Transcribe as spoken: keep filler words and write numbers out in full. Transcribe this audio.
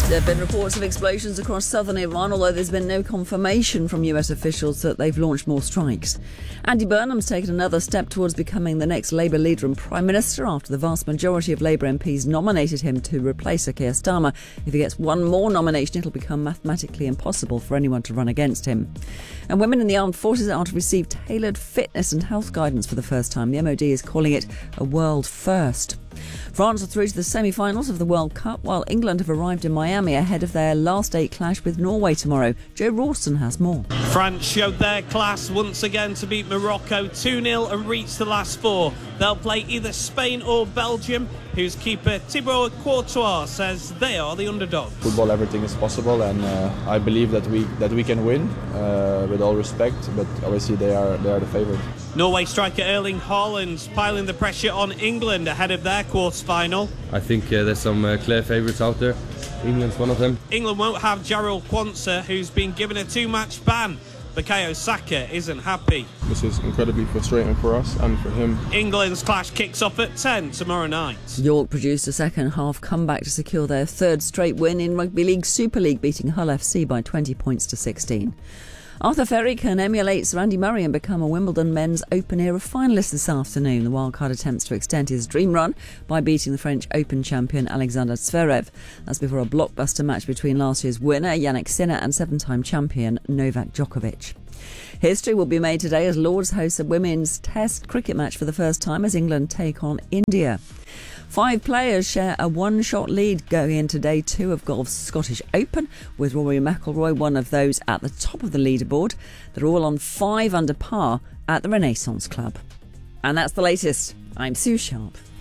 There have been reports of explosions across southern Iran, although there's been no confirmation from U S officials that they've launched more strikes. Andy Burnham's taken another step towards becoming the next Labour leader and Prime Minister after the vast majority of Labour M Ps nominated him to replace Sir Keir Starmer. If he gets one more nomination, it'll become mathematically impossible for anyone to run against him. And women in the armed forces are to receive tailored fitness and health guidance for the first time. The M O D is calling it a world first. France are through to the semi-finals of the World Cup, while England have arrived in Miami ahead of their last eight clash with Norway tomorrow. Joe Rawson has more. France showed their class once again to beat Morocco two nil and reach the last four. They'll play either Spain or Belgium, whose keeper Thibaut Courtois says they are the underdogs. Football, everything is possible, and uh, I believe that we that we can win, uh, with all respect, but obviously they are they are the favourite. Norway striker Erling Haaland piling the pressure on England ahead of their quarter final. I think uh, there's some uh, clear favourites out there. England's one of them. England won't have Jarrell Quansah, who's been given a two-match ban. Bukayo Saka isn't happy. This is incredibly frustrating for us and for him. England's clash kicks off at ten tomorrow night. York produced a second-half comeback to secure their third straight win in Rugby League Super League, beating Hull F C by twenty points to sixteen. Arthur Ferry can emulate Sir Andy Murray and become a Wimbledon Men's Open era finalist this afternoon. The wildcard attempts to extend his dream run by beating the French Open champion Alexander Zverev. That's before a blockbuster match between last year's winner Yannick Sinner and seven-time champion Novak Djokovic. History will be made today as Lords hosts a women's Test cricket match for the first time as England take on India. Five players share a one-shot lead going into day two of golf's Scottish Open, with Rory McIlroy one of those at the top of the leaderboard. They're all on five under par at the Renaissance Club. And that's the latest. I'm Sue Sharp.